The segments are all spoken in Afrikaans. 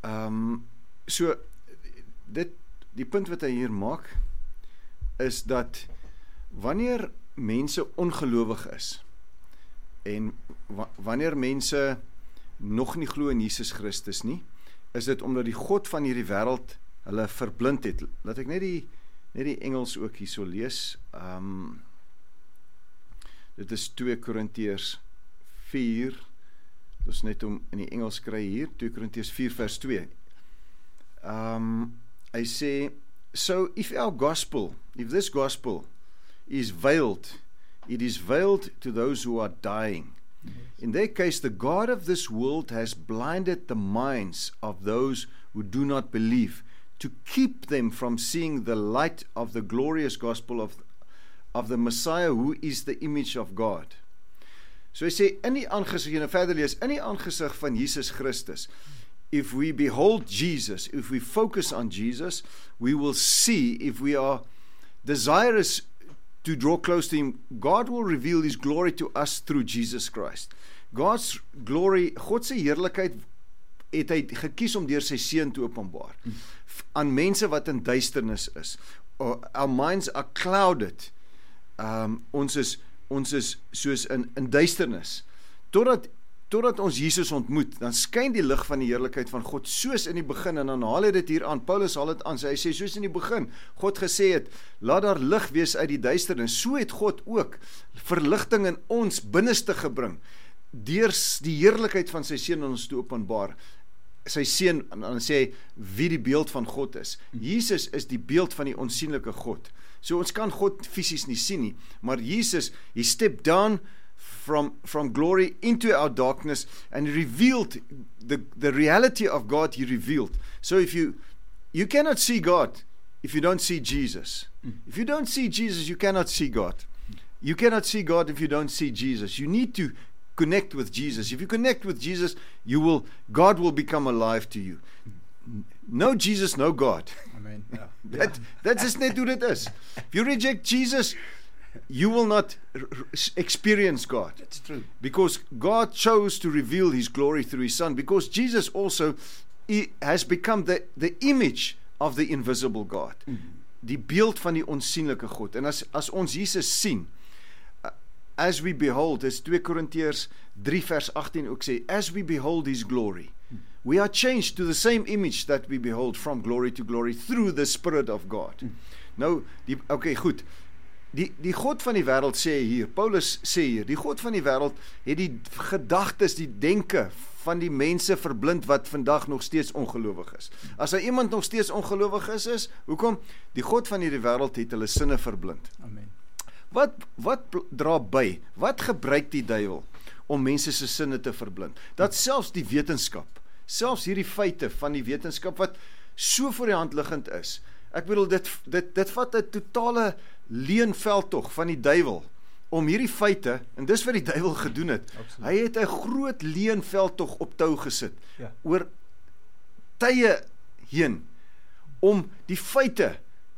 So, die punt wat hy hier maak, is dat wanneer mense ongelowig is, en wanneer mense nog nie glo in Jesus Christus nie, is dit omdat die God van hierdie wêreld hulle verblind het. Laat ek net die Engels ook hierso lees. Dit is 2 Korintiërs 4, dit is net om in die Engels kry hier, 2 Korintiërs 4 vers 2. Hy sê, so if this gospel is veiled, it is veiled to those who are dying. In their case, the God of this world has blinded the minds of those who do not believe, to keep them from seeing the light of the glorious gospel of the Messiah, who is the image of God. So hy sê, in die aangesig, en verder lees, in die aangesig van Jesus Christus, if we behold Jesus, if we focus on Jesus, we will see, if we are desirous to draw close to Him, God will reveal His glory to us through Jesus Christ. God's glory, God se heerlikheid, het hy gekies om deur sy seun te openbaar, aan mense wat in duisternis is. Our minds are clouded. Ons is soos in duisternis, totdat ons Jesus ontmoet, dan skyn die lig van die heerlikheid van God, soos in die begin, en dan haal hy dit hier aan, Paulus haal dit aan, hy sê, soos in die begin, God gesê het, laat daar lig wees uit die duisternis, so het God ook verligting in ons binneste gebring, deur die heerlikheid van sy seun aan ons te openbaar, sy seun, en dan sê hy, wie die beeld van God is. Jesus is die beeld van die onsienlike God. So ons kan God fisies nie sien nie, maar Jesus, he stepped down from glory into our darkness and revealed the reality of God. He revealed. So if you cannot see God if you don't see Jesus. If you don't see Jesus, you cannot see God. You cannot see God if you don't see Jesus. You need to connect with Jesus. If you connect with Jesus, God will become alive to you. No Jesus, no God. Amen. That's just net hoe dit is. If you reject Jesus, you will not experience God. That's true. Because God chose to reveal His glory through His Son. Because Jesus also has become the image of the invisible God. Die beeld van die onsienlike God. En as ons Jesus sien, as we behold, as 2 Korintiërs 3 vers 18 ook sê, as we behold His glory, we are changed to the same image that we behold from glory to glory through the Spirit of God. Nou, goed. Die God van die wêreld sê hier, Paulus sê hier, die God van die wêreld het die gedagtes, die denke van die mense verblind wat vandag nog steeds ongelowig is. As daar iemand nog steeds ongelowig is, hoekom? Die God van hierdie wêreld het hulle sinne verblind. Amen. Wat dra by? Wat gebruik die duiwel om mense se sinne te verblind? Dat selfs die wetenskap, selfs hierdie feite van die wetenskap wat so voor die hand liggend is. Ek bedoel, dit vat 'n totale leenveldtog van die duiwel om hierdie feite, en dis wat die duiwel gedoen het. Absoluut. Hy het 'n groot leenveldtog op tou gesit, oor tye heen, om die feite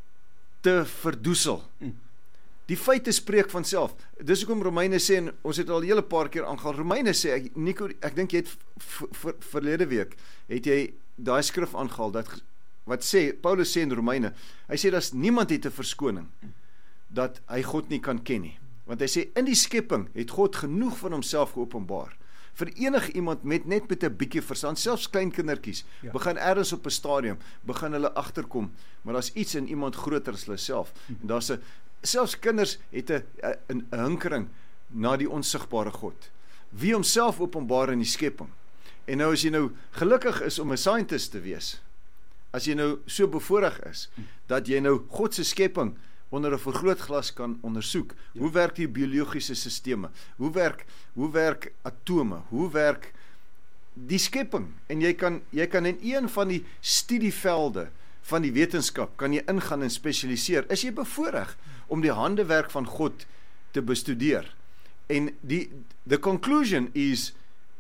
te verdoesel. Die feite spreek van self. Dis hoekom Romeine sê, en ons het al 'n hele paar keer aangehaal, Romeine sê, Nico, ek dink jy het verlede week, het jy daai skrif aangehaal, wat sê, Paulus sê in Romeine, hy sê, dat niemand het 'n verskoning, dat hy God nie kan ken nie. Want hy sê, in die skepping het God genoeg van homself geopenbaar. Vir enige iemand net met 'n bietjie verstand, selfs klein kindertjies, begin ergens op 'n stadium, begin hulle agterkom, maar daar's iets in iemand groter as hulle self. En selfs kinders het 'n hinkering na die onsigbare God, wie homself openbaar in die skepping. En nou as jy nou gelukkig is om 'n scientist te wees, as jy nou so bevoorreg is, dat jy nou God se skepping onder 'n vergrootglas kan ondersoek. Hoe werk die biologiese sisteme? Hoe werk atome? Hoe werk die skepping? En jy kan in een van die studievelde van die wetenskap, kan jy ingaan en spesialiseer. Is jy bevoorreg om die handewerk van God te bestudeer? En the conclusion is,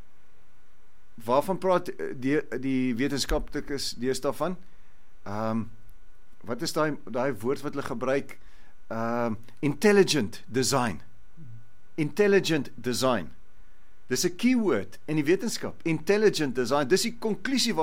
waarvan praat die wetenskaplikes deesdae van? Wat is daai woord wat hulle gebruik? Intelligent design. Intelligent design. Dis 'n keyword in die wetenskap. Intelligent design. Dis die konklusie